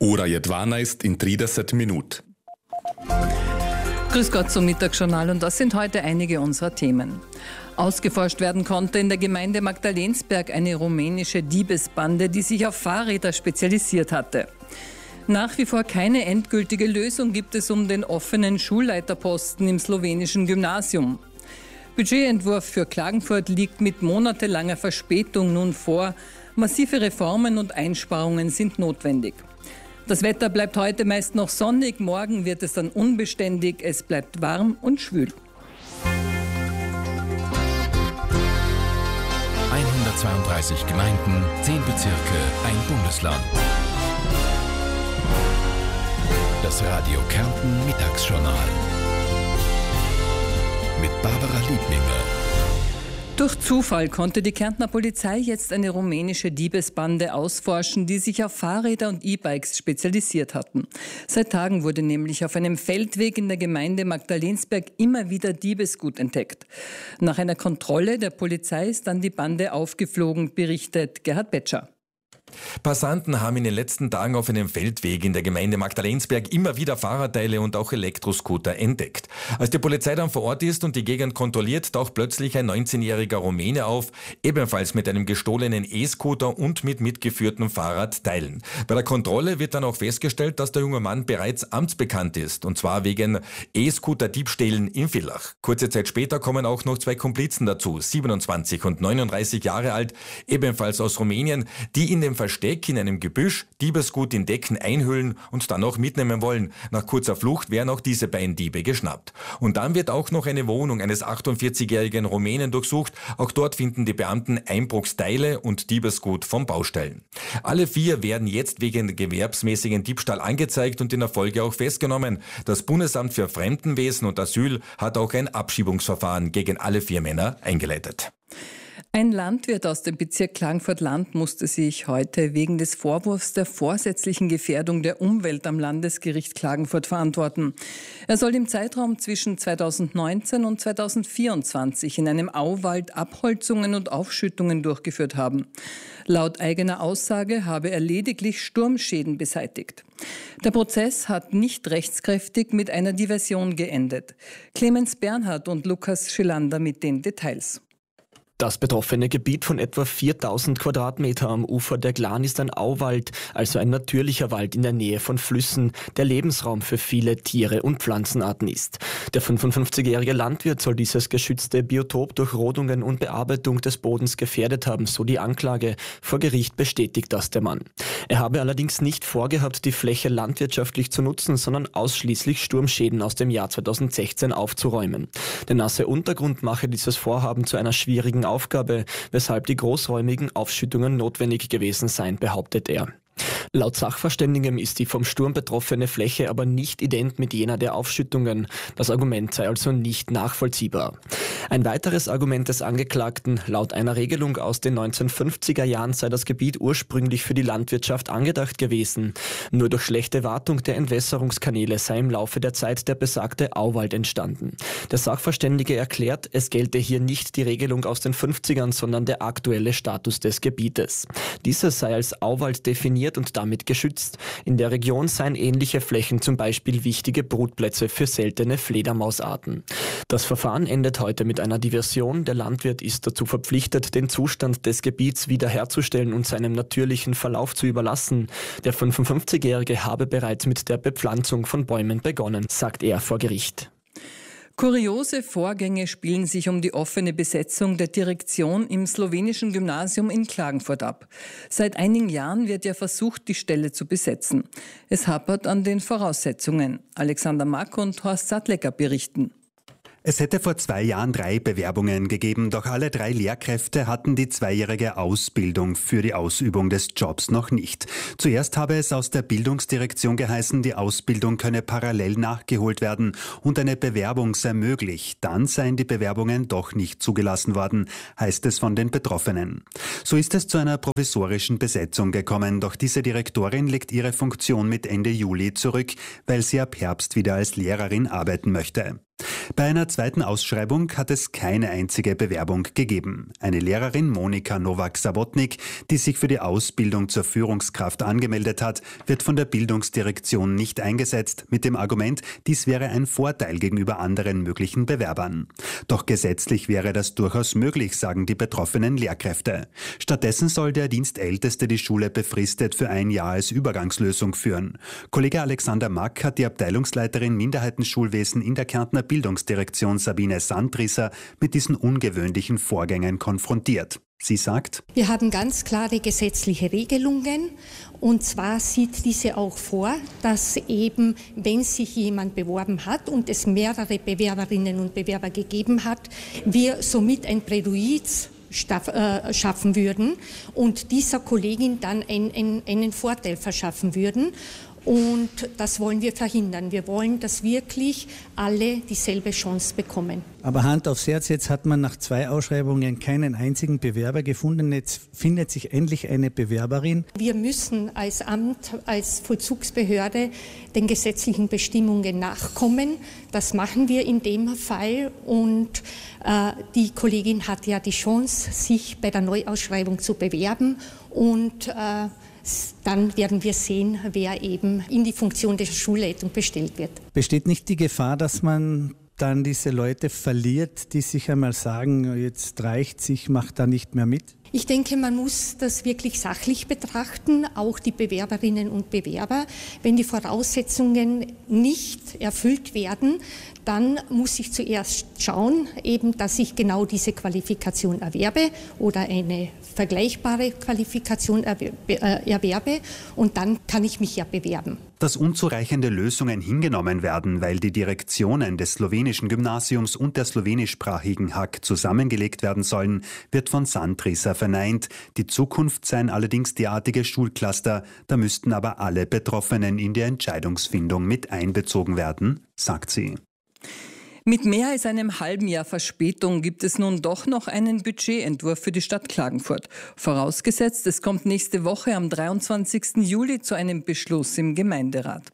Ora je 12 in 30 minut. Grüß Gott zum Mittagsjournal und das sind heute einige unserer Themen. Ausgeforscht werden konnte in der Gemeinde Magdalensberg eine rumänische Diebesbande, die sich auf Fahrräder spezialisiert hatte. Nach wie vor keine endgültige Lösung gibt es um den offenen Schulleiterposten im slowenischen Gymnasium. Budgetentwurf für Klagenfurt liegt mit monatelanger Verspätung nun vor. Massive Reformen und Einsparungen sind notwendig. Das Wetter bleibt heute meist noch sonnig, morgen wird es dann unbeständig, es bleibt warm und schwül. 132 Gemeinden, 10 Bezirke, ein Bundesland. Das Radio Kärnten Mittagsjournal mit Barbara Liebninger. Durch Zufall konnte die Kärntner Polizei jetzt eine rumänische Diebesbande ausforschen, die sich auf Fahrräder und E-Bikes spezialisiert hatten. Seit Tagen wurde nämlich auf einem Feldweg in der Gemeinde Magdalensberg immer wieder Diebesgut entdeckt. Nach einer Kontrolle der Polizei ist dann die Bande aufgeflogen, berichtet Gerhard Betscher. Passanten haben in den letzten Tagen auf einem Feldweg in der Gemeinde Magdalensberg immer wieder Fahrradteile und auch Elektroscooter entdeckt. Als die Polizei dann vor Ort ist und die Gegend kontrolliert, taucht plötzlich ein 19-jähriger Rumäne auf, ebenfalls mit einem gestohlenen E-Scooter und mit mitgeführten Fahrradteilen. Bei der Kontrolle wird dann auch festgestellt, dass der junge Mann bereits amtsbekannt ist, und zwar wegen E-Scooter-Diebstählen in Villach. Kurze Zeit später kommen auch noch 2 Komplizen dazu, 27 und 39 Jahre alt, ebenfalls aus Rumänien, die in dem Versteck in einem Gebüsch Diebesgut in Decken einhüllen und dann auch mitnehmen wollen. Nach kurzer Flucht werden auch diese beiden Diebe geschnappt. Und dann wird auch noch eine Wohnung eines 48-jährigen Rumänen durchsucht. Auch dort finden die Beamten Einbruchsteile und Diebesgut von Baustellen. Alle 4 werden jetzt wegen gewerbsmäßigen Diebstahl angezeigt und in der Folge auch festgenommen. Das Bundesamt für Fremdenwesen und Asyl hat auch ein Abschiebungsverfahren gegen alle 4 Männer eingeleitet. Ein Landwirt aus dem Bezirk Klagenfurt-Land musste sich heute wegen des Vorwurfs der vorsätzlichen Gefährdung der Umwelt am Landesgericht Klagenfurt verantworten. Er soll im Zeitraum zwischen 2019 und 2024 in einem Auwald Abholzungen und Aufschüttungen durchgeführt haben. Laut eigener Aussage habe er lediglich Sturmschäden beseitigt. Der Prozess hat nicht rechtskräftig mit einer Diversion geendet. Clemens Bernhard und Lukas Schillander mit den Details. Das betroffene Gebiet von etwa 4000 Quadratmeter am Ufer der Glan ist ein Auwald, also ein natürlicher Wald in der Nähe von Flüssen, der Lebensraum für viele Tiere und Pflanzenarten ist. Der 55-jährige Landwirt soll dieses geschützte Biotop durch Rodungen und Bearbeitung des Bodens gefährdet haben, so die Anklage. Vor Gericht bestätigt das der Mann. Er habe allerdings nicht vorgehabt, die Fläche landwirtschaftlich zu nutzen, sondern ausschließlich Sturmschäden aus dem Jahr 2016 aufzuräumen. Der nasse Untergrund mache dieses Vorhaben zu einer schwierigen Aufgabe, weshalb die großräumigen Aufschüttungen notwendig gewesen seien, behauptet er. Laut Sachverständigem ist die vom Sturm betroffene Fläche aber nicht ident mit jener der Aufschüttungen. Das Argument sei also nicht nachvollziehbar. Ein weiteres Argument des Angeklagten: Laut einer Regelung aus den 1950er Jahren sei das Gebiet ursprünglich für die Landwirtschaft angedacht gewesen. Nur durch schlechte Wartung der Entwässerungskanäle sei im Laufe der Zeit der besagte Auwald entstanden. Der Sachverständige erklärt, es gelte hier nicht die Regelung aus den 50ern, sondern der aktuelle Status des Gebietes. Dieses sei als Auwald definiert und damit geschützt. In der Region seien ähnliche Flächen zum Beispiel wichtige Brutplätze für seltene Fledermausarten. Das Verfahren endet heute mit einer Diversion. Der Landwirt ist dazu verpflichtet, den Zustand des Gebiets wiederherzustellen und seinem natürlichen Verlauf zu überlassen. Der 55-Jährige habe bereits mit der Bepflanzung von Bäumen begonnen, sagt er vor Gericht. Kuriose Vorgänge spielen sich um die offene Besetzung der Direktion im slowenischen Gymnasium in Klagenfurt ab. Seit einigen Jahren wird ja versucht, die Stelle zu besetzen. Es hapert an den Voraussetzungen. Alexander Mack und Horst Sattlecker berichten. Es hätte vor 2 Jahren 3 Bewerbungen gegeben, doch alle 3 Lehrkräfte hatten die 2-jährige Ausbildung für die Ausübung des Jobs noch nicht. Zuerst habe es aus der Bildungsdirektion geheißen, die Ausbildung könne parallel nachgeholt werden und eine Bewerbung sei möglich. Dann seien die Bewerbungen doch nicht zugelassen worden, heißt es von den Betroffenen. So ist es zu einer provisorischen Besetzung gekommen, doch diese Direktorin legt ihre Funktion mit Ende Juli zurück, weil sie ab Herbst wieder als Lehrerin arbeiten möchte. Bei einer zweiten Ausschreibung hat es keine einzige Bewerbung gegeben. Eine Lehrerin, Monika Nowak-Sabotnik, die sich für die Ausbildung zur Führungskraft angemeldet hat, wird von der Bildungsdirektion nicht eingesetzt, mit dem Argument, dies wäre ein Vorteil gegenüber anderen möglichen Bewerbern. Doch gesetzlich wäre das durchaus möglich, sagen die betroffenen Lehrkräfte. Stattdessen soll der Dienstälteste die Schule befristet für ein Jahr als Übergangslösung führen. Kollege Alexander Mack hat die Abteilungsleiterin Minderheitenschulwesen in der Kärntner Bildungsdirektion Sabine Sandrisser mit diesen ungewöhnlichen Vorgängen konfrontiert. Sie sagt: Wir haben ganz klare gesetzliche Regelungen, und zwar sieht diese auch vor, dass eben, wenn sich jemand beworben hat und es mehrere Bewerberinnen und Bewerber gegeben hat, wir somit ein Präjudiz schaffen würden und dieser Kollegin dann einen Vorteil verschaffen würden. Und das wollen wir verhindern. Wir wollen, dass wirklich alle dieselbe Chance bekommen. Aber Hand aufs Herz, jetzt hat man nach 2 Ausschreibungen keinen einzigen Bewerber gefunden. Jetzt findet sich endlich eine Bewerberin. Wir müssen als Amt, als Vollzugsbehörde den gesetzlichen Bestimmungen nachkommen. Das machen wir in dem Fall. Und die Kollegin hat ja die Chance, sich bei der Neuausschreibung zu bewerben. Und dann werden wir sehen, wer eben in die Funktion der Schulleitung bestellt wird. Besteht nicht die Gefahr, dass man dann diese Leute verliert, die sich einmal sagen, jetzt reicht's, ich mache da nicht mehr mit? Ich denke, man muss das wirklich sachlich betrachten, auch die Bewerberinnen und Bewerber. Wenn die Voraussetzungen nicht erfüllt werden, dann muss ich zuerst schauen, eben, dass ich genau diese Qualifikation erwerbe oder eine vergleichbare Qualifikation erwerbe, und dann kann ich mich ja bewerben. Dass unzureichende Lösungen hingenommen werden, weil die Direktionen des slowenischen Gymnasiums und der slowenischsprachigen HAK zusammengelegt werden sollen, wird von Sandrisser verneint. Die Zukunft seien allerdings derartige Schulcluster, da müssten aber alle Betroffenen in die Entscheidungsfindung mit einbezogen werden, sagt sie. Mit mehr als einem halben Jahr Verspätung gibt es nun doch noch einen Budgetentwurf für die Stadt Klagenfurt. Vorausgesetzt, es kommt nächste Woche am 23. Juli zu einem Beschluss im Gemeinderat.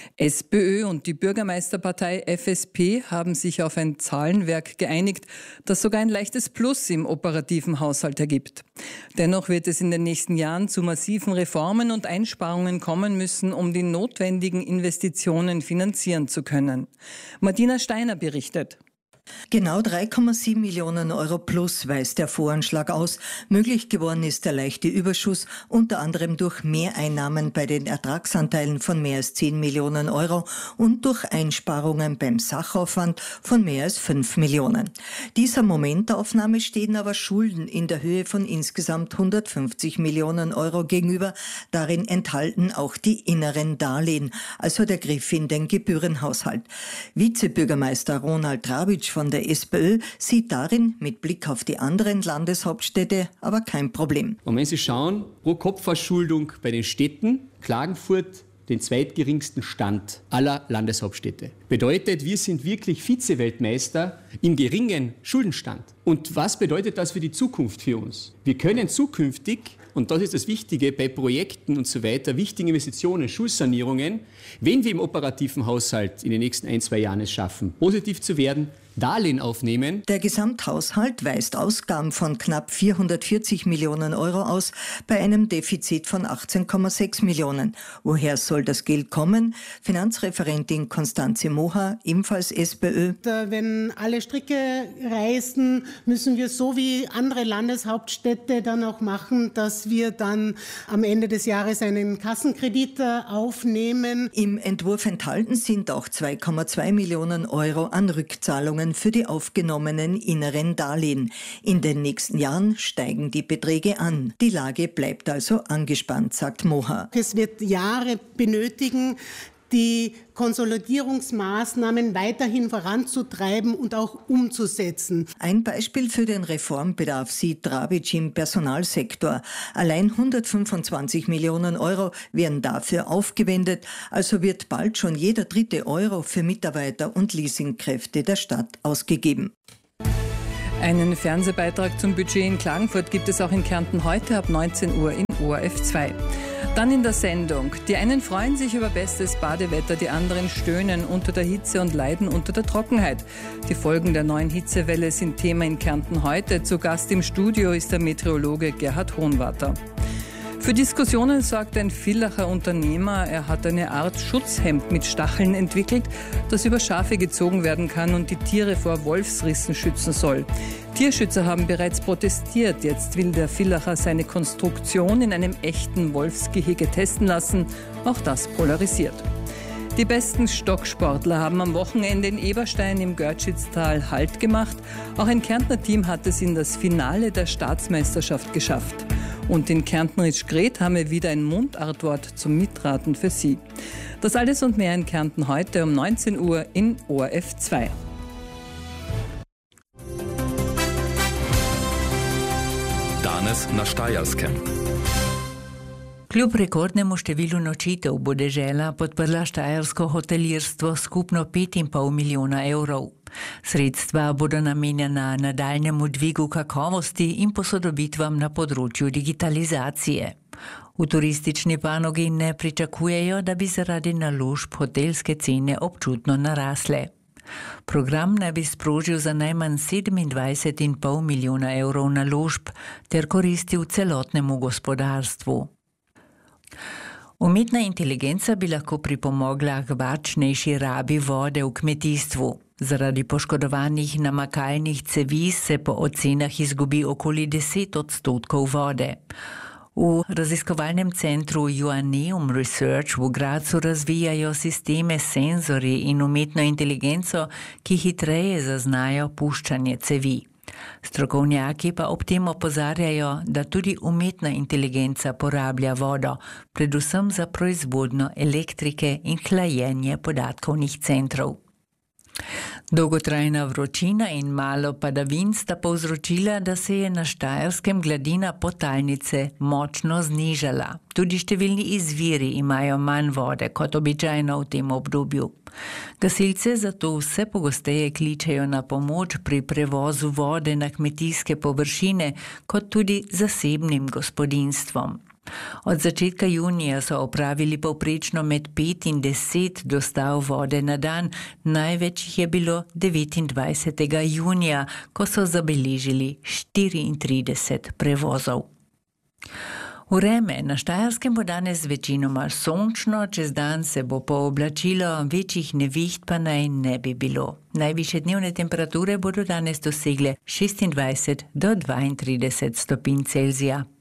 SPÖ und die Bürgermeisterpartei FSP haben sich auf ein Zahlenwerk geeinigt, das sogar ein leichtes Plus im operativen Haushalt ergibt. Dennoch wird es in den nächsten Jahren zu massiven Reformen und Einsparungen kommen müssen, um die notwendigen Investitionen finanzieren zu können. Martina Steiner berichtet. Genau 3,7 Millionen Euro plus weist der Voranschlag aus. Möglich geworden ist der leichte Überschuss, unter anderem durch Mehreinnahmen bei den Ertragsanteilen von mehr als 10 Millionen Euro und durch Einsparungen beim Sachaufwand von mehr als 5 Millionen. Dieser Momentaufnahme stehen aber Schulden in der Höhe von insgesamt 150 Millionen Euro gegenüber. Darin enthalten auch die inneren Darlehen, also der Griff in den Gebührenhaushalt. Vizebürgermeister Ronald Trabitsch von der SPÖ sieht darin mit Blick auf die anderen Landeshauptstädte aber kein Problem. Und wenn Sie schauen, pro Kopfverschuldung bei den Städten, Klagenfurt den zweitgeringsten Stand aller Landeshauptstädte. Bedeutet, wir sind wirklich Vize-Weltmeister im geringen Schuldenstand. Und was bedeutet das für die Zukunft für uns? Wir können zukünftig, und das ist das Wichtige bei Projekten und so weiter, wichtigen Investitionen, Schulsanierungen, wenn wir im operativen Haushalt in den nächsten 1-2 Jahren es schaffen, positiv zu werden, Darlehen aufnehmen. Der Gesamthaushalt weist Ausgaben von knapp 440 Millionen Euro aus, bei einem Defizit von 18,6 Millionen. Woher soll das Geld kommen? Finanzreferentin Constanze Moha, ebenfalls SPÖ. Wenn alle Stricke reißen, müssen wir so wie andere Landeshauptstädte dann auch machen, dass wir dann am Ende des Jahres einen Kassenkredit aufnehmen. Im Entwurf enthalten sind auch 2,2 Millionen Euro an Rückzahlungen für die aufgenommenen inneren Darlehen. In den nächsten Jahren steigen die Beträge an. Die Lage bleibt also angespannt, sagt Moha. Es wird Jahre benötigen, die Konsolidierungsmaßnahmen weiterhin voranzutreiben und auch umzusetzen. Ein Beispiel für den Reformbedarf sieht Trabitsch im Personalsektor. Allein 125 Millionen Euro werden dafür aufgewendet, also wird bald schon jeder 3. Euro für Mitarbeiter und Leasingkräfte der Stadt ausgegeben. Einen Fernsehbeitrag zum Budget in Klagenfurt gibt es auch in Kärnten heute ab 19 Uhr in ORF 2. Dann in der Sendung. Die einen freuen sich über bestes Badewetter, die anderen stöhnen unter der Hitze und leiden unter der Trockenheit. Die Folgen der neuen Hitzewelle sind Thema in Kärnten heute. Zu Gast im Studio ist der Meteorologe Gerhard Hohnwarter. Für Diskussionen sorgt ein Villacher Unternehmer. Er hat eine Art Schutzhemd mit Stacheln entwickelt, das über Schafe gezogen werden kann und die Tiere vor Wolfsrissen schützen soll. Tierschützer haben bereits protestiert. Jetzt will der Villacher seine Konstruktion in einem echten Wolfsgehege testen lassen. Auch das polarisiert. Die besten Stocksportler haben am Wochenende in Eberstein im Görtschitztal Halt gemacht. Auch ein Kärntner Team hat es in das Finale der Staatsmeisterschaft geschafft. Und in Kärnten-Ritsch-Gret haben wir wieder ein Mundartwort zum Mitraten für Sie. Das alles und mehr in Kärnten heute um 19 Uhr in ORF 2. Danes na Štajerskem. Kljub rekordnemu številu nočitev bo dežela podprla štajersko hotelirstvo skupno 5,5 milijona evrov. Sredstva bodo namenjena nadaljnjemu dvigu kakovosti in posodobitvam na področju digitalizacije. V turistični panogi ne pričakujejo, da bi zaradi naložb hotelske cene občutno narasle. Program naj bi sprožil za najmanj 27,5 milijona evrov naložb ter koristil celotnemu gospodarstvu. Umetna inteligenca bi lahko pripomogla k varčnejši rabi vode v kmetijstvu. Zaradi poškodovanih namakalnih cevi se po ocenah izgubi okoli 10% vode. V raziskovalnem centru Joanneum Research v Gradcu razvijajo sisteme senzorji in umetno inteligenco, ki hitreje zaznajo puščanje cevi. Strokovnjaki pa ob tem opozarjajo, da tudi umetna inteligenca porablja vodo, predvsem za proizvodnjo elektrike in hlajenje podatkovnih centrov. Dolgotrajna vročina in malo padavin sta povzročila, da se je na Štajerskem gladina podtalnice močno znižala. Tudi številni izviri imajo manj vode kot običajno v tem obdobju. Gasilce zato vse pogosteje kličejo na pomoč pri prevozu vode na kmetijske površine, kot tudi zasebnim gospodinjstvom. Od začetka junija so opravili povprečno med 5 in 10 dostav vode na dan, največ jih je bilo 29. junija, ko so zabeležili 34 prevozov. Vreme na Štajerskem bo danes večinoma sončno, čez dan se bo pooblačilo, večjih neviht pa naj ne bi bilo. Najvišje dnevne temperature bodo danes dosegle 26 do 32 stopinj Celzija.